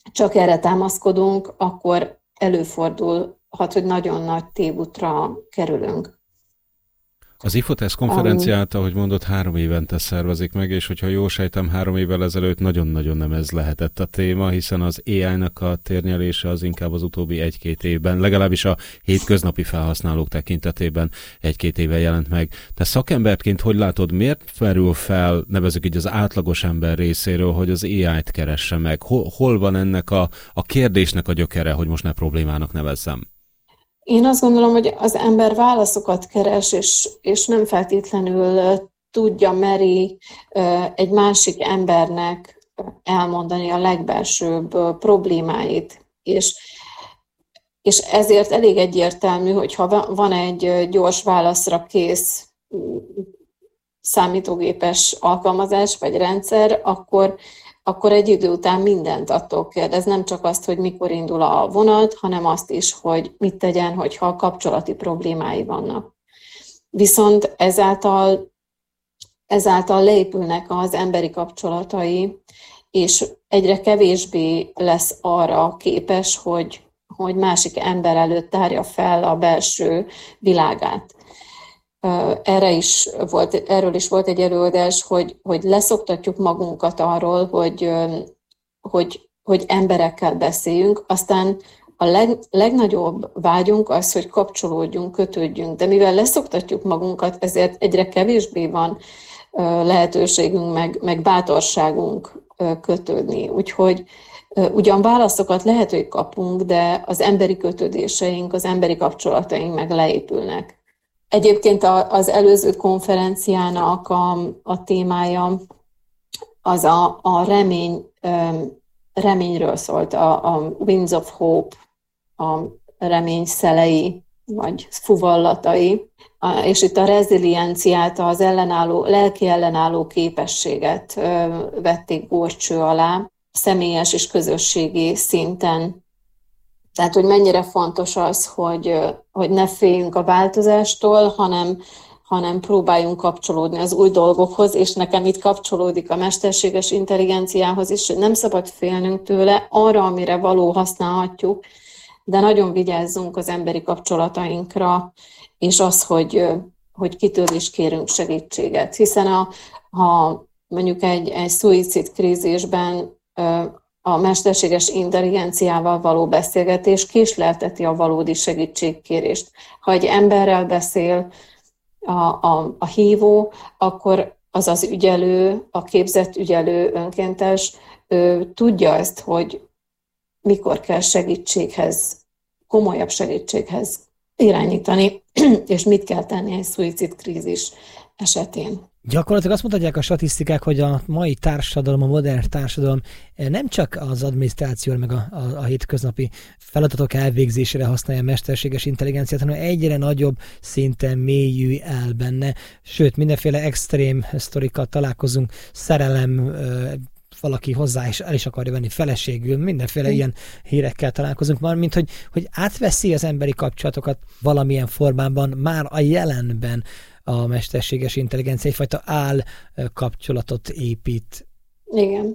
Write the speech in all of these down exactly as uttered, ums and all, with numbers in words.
csak erre támaszkodunk, akkor előfordulhat, hogy nagyon nagy tévútra kerülünk. Az IFOTESZ konferenciát, ahogy mondott, három évente szervezik meg, és hogyha jól sejtem, három évvel ezelőtt nagyon-nagyon nem ez lehetett a téma, hiszen az á í-nak a térnyelése az inkább az utóbbi egy-két évben, legalábbis a hétköznapi felhasználók tekintetében egy-két éve jelent meg. Te szakemberként hogy látod, miért felül fel, nevezzük így az átlagos ember részéről, hogy az á í-t keresse meg? Hol, hol van ennek a, a kérdésnek a gyökere, hogy most ne problémának nevezzem? Én azt gondolom, hogy az ember válaszokat keres, és, és nem feltétlenül tudja, meri egy másik embernek elmondani a legbelsőbb problémáit. És, és ezért elég egyértelmű, hogy ha van egy gyors válaszra kész számítógépes alkalmazás vagy rendszer, akkor akkor egy idő után mindent attól kérdez, nem csak azt, hogy mikor indul a vonat, hanem azt is, hogy mit tegyen, hogyha kapcsolati problémái vannak. Viszont ezáltal, ezáltal leépülnek az emberi kapcsolatai, és egyre kevésbé lesz arra képes, hogy, hogy másik ember előtt tárja fel a belső világát. Erre is volt, erről is volt egy előadás, hogy, hogy leszoktatjuk magunkat arról, hogy, hogy, hogy emberekkel beszéljünk, aztán a leg, legnagyobb vágyunk az, hogy kapcsolódjunk, kötődjünk, de mivel leszoktatjuk magunkat, ezért egyre kevésbé van lehetőségünk, meg, meg bátorságunk kötődni. Úgyhogy ugyan válaszokat lehet, hogy kapunk, de az emberi kötődéseink, az emberi kapcsolataink meg leépülnek. Egyébként az előző konferenciának a, a témája az a, a remény, reményről szólt, a, a Winds of Hope, a remény szelei, vagy fuvallatai, és itt a rezilienciát, az ellenálló, lelki ellenálló képességet vették górcső alá, személyes és közösségi szinten. Tehát, hogy mennyire fontos az, hogy, hogy ne féljünk a változástól, hanem, hanem próbáljunk kapcsolódni az új dolgokhoz, és nekem itt kapcsolódik a mesterséges intelligenciához is, hogy nem szabad félnünk tőle, arra, amire való használhatjuk, de nagyon vigyázzunk az emberi kapcsolatainkra, és az, hogy, hogy kitől is kérünk segítséget. Hiszen a, ha mondjuk egy, egy szuicid krízisben a mesterséges intelligenciával való beszélgetés késlelteti a valódi segítségkérést. Ha egy emberrel beszél a, a, a hívó, akkor az az ügyelő, a képzett ügyelő önkéntes, ő tudja ezt, hogy mikor kell segítséghez, komolyabb segítséghez irányítani, és mit kell tenni egy szuicid krízis esetén. Gyakorlatilag azt mutatják a statisztikák, hogy a mai társadalom, a modern társadalom nem csak az adminisztrációra, meg a, a, a hétköznapi feladatok elvégzésére használja a mesterséges intelligenciát, hanem egyre nagyobb szinten mélyül el benne. Sőt, mindenféle extrém sztorikkal találkozunk, szerelem, valaki hozzá is el is akarja venni feleségül, mindenféle mm. ilyen hírekkel találkozunk már, mint hogy, hogy átveszi az emberi kapcsolatokat valamilyen formában, már a jelenben a mesterséges intelligencia egyfajta áll kapcsolatot épít. Igen.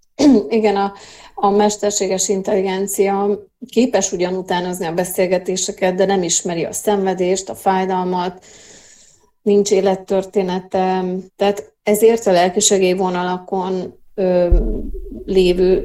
Igen, a, a mesterséges intelligencia képes ugyan utánozni a beszélgetéseket, de nem ismeri a szenvedést, a fájdalmat, nincs élettörténete, tehát ezért a lelkisegély vonalakon ö, lévő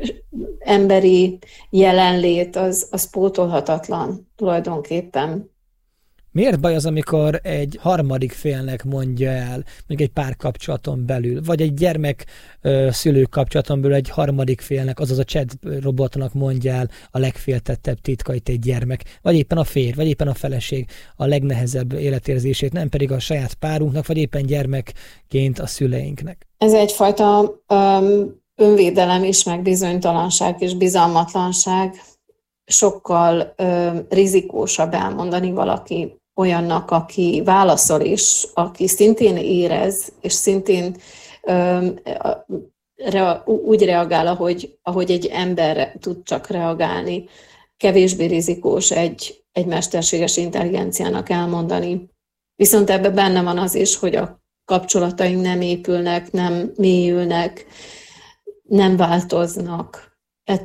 emberi jelenlét az, az pótolhatatlan tulajdonképpen. Miért baj az, amikor egy harmadik félnek mondja el, mondjuk egy párkapcsolaton belül, vagy egy gyermek-szülő kapcsolaton belül egy harmadik félnek, azaz a chat robotnak mondja el a legféltettebb titkait egy gyermek, vagy éppen a férj, vagy éppen a feleség a legnehezebb életérzését, nem pedig a saját párunknak, vagy éppen gyermekként a szüleinknek. Ez egyfajta um, önvédelem is, meg bizonytalanság és bizalmatlanság. Sokkal um, rizikósabb elmondani valaki olyannak, aki válaszol is, aki szintén érez, és szintén um, re, úgy reagál, ahogy, ahogy egy ember tud csak reagálni. Kevésbé rizikós egy, egy mesterséges intelligenciának elmondani. Viszont ebben benne van az is, hogy a kapcsolataink nem épülnek, nem mélyülnek, nem változnak.